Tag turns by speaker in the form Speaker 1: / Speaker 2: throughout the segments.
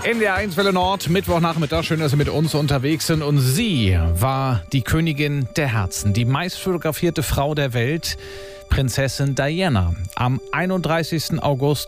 Speaker 1: NDR 1 Welle Nord, Mittwochnachmittag. Schön, dass Sie mit uns unterwegs sind. Und sie war die Königin der Herzen, die meist fotografierte Frau der Welt, Prinzessin Diana. Am 31. August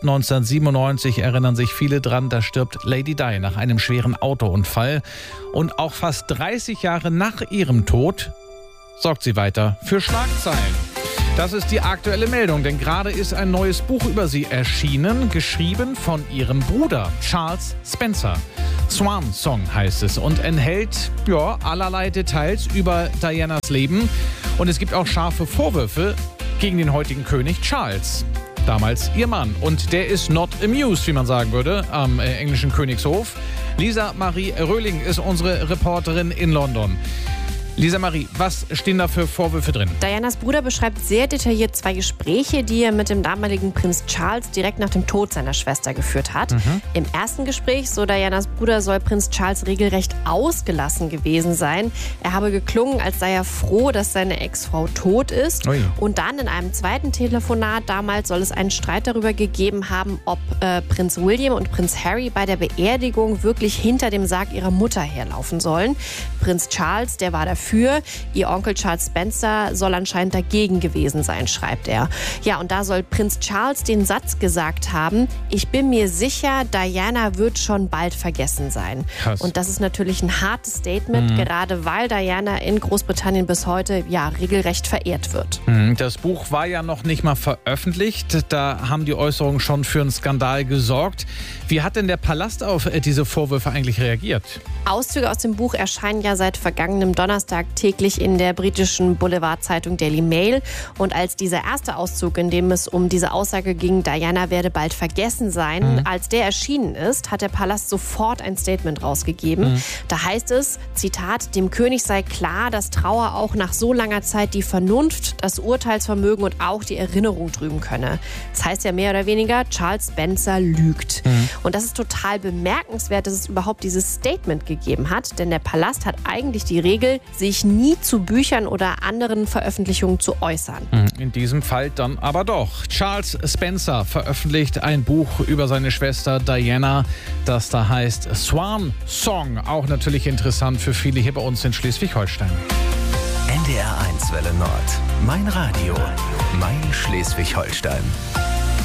Speaker 1: 1997 erinnern sich viele dran, da stirbt Lady Di nach einem schweren Autounfall. Und auch fast 30 Jahre nach ihrem Tod sorgt sie weiter für Schlagzeilen. Das ist die aktuelle Meldung, denn gerade ist ein neues Buch über sie erschienen, geschrieben von ihrem Bruder Charles Spencer. Swan Song heißt es und enthält allerlei Details über Dianas Leben. Und es gibt auch scharfe Vorwürfe gegen den heutigen König Charles, damals ihr Mann. Und der ist not amused, wie man sagen würde, am englischen Königshof. Lisa Marie Röhling ist unsere Reporterin in London. Lisa Marie, was stehen da für Vorwürfe drin?
Speaker 2: Dianas Bruder beschreibt sehr detailliert 2 Gespräche, die er mit dem damaligen Prinz Charles direkt nach dem Tod seiner Schwester geführt hat. Im ersten Gespräch, so Dianas Bruder, soll Prinz Charles regelrecht ausgelassen gewesen sein. Er habe geklungen, als sei er froh, dass seine Ex-Frau tot ist.
Speaker 1: Ui.
Speaker 2: Und dann in einem zweiten Telefonat damals soll es einen Streit darüber gegeben haben, ob Prinz William und Prinz Harry bei der Beerdigung wirklich hinter dem Sarg ihrer Mutter herlaufen sollen. Prinz Charles, der war dafür. Ihr Onkel Charles Spencer soll anscheinend dagegen gewesen sein, schreibt er. Ja, und da soll Prinz Charles den Satz gesagt haben: Ich bin mir sicher, Diana wird schon bald vergessen sein.
Speaker 1: Krass.
Speaker 2: Und das ist natürlich ein hartes Statement, gerade weil Diana in Großbritannien bis heute regelrecht verehrt wird.
Speaker 1: Das Buch war ja noch nicht mal veröffentlicht. Da haben die Äußerungen schon für einen Skandal gesorgt. Wie hat denn der Palast auf diese Vorwürfe eigentlich reagiert?
Speaker 2: Auszüge aus dem Buch erscheinen ja seit vergangenem Donnerstag täglich in der britischen Boulevardzeitung Daily Mail. Und als dieser erste Auszug, in dem es um diese Aussage ging, Diana werde bald vergessen sein, als der erschienen ist, hat der Palast sofort ein Statement rausgegeben. Da heißt es, Zitat, dem König sei klar, dass Trauer auch nach so langer Zeit die Vernunft, das Urteilsvermögen und auch die Erinnerung trüben könne. Das heißt ja mehr oder weniger, Charles Spencer lügt. Und das ist total bemerkenswert, dass es überhaupt dieses Statement gegeben hat, denn der Palast hat eigentlich die Regel, sich nie zu Büchern oder anderen Veröffentlichungen zu äußern.
Speaker 1: In diesem Fall dann aber doch. Charles Spencer veröffentlicht ein Buch über seine Schwester Diana, das da heißt Swan Song. Auch natürlich interessant für viele hier bei uns in Schleswig-Holstein.
Speaker 3: NDR 1 Welle Nord. Mein Radio. Mein Schleswig-Holstein.